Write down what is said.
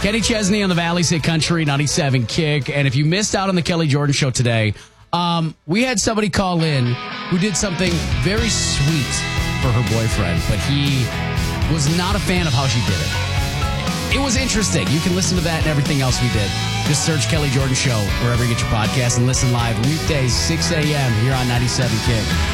Kenny Chesney on the Valley's Hit Country 97 Kick. And if you missed out on the Kelly Jordan Show today, we had somebody call in who did something very sweet for her boyfriend, but he was not a fan of how she did it. It was interesting. You can listen to that and everything else we did. Just search Kelly Jordan Show wherever you get your podcast and listen live weekdays, 6 a.m. here on 97 Kick.